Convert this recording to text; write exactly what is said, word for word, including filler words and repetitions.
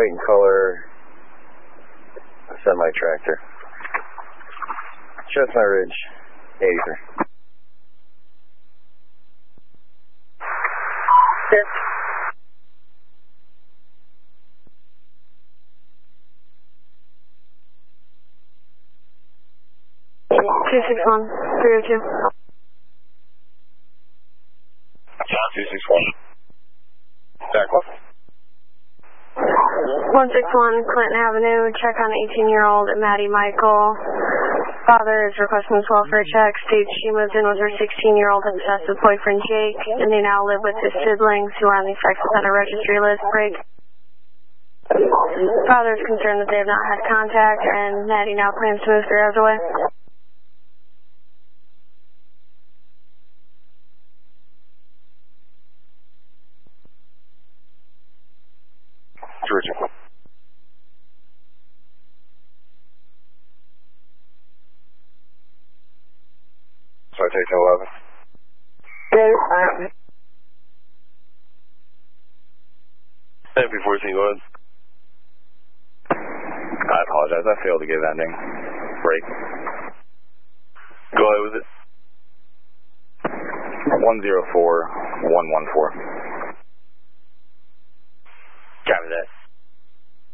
weight and color, semi-tractor. Chestnut Ridge, eighty-three. Yes. two six one, three oh two. John two six one. Back up. one six one Clinton Avenue, check on eighteen-year-old Maddie Michael. Father is requesting this welfare check. States she moved in with her sixteen-year-old obsessive boyfriend Jake, and they now live with his siblings who are on the sex offender registry list. Break. Father is concerned that they have not had contact, and Maddie now plans to move three hours away. Georgia. Citation eleven. Happy fourteen, go ahead. I apologize, I failed to give ending. Break. Go ahead with it. one zero four one one four.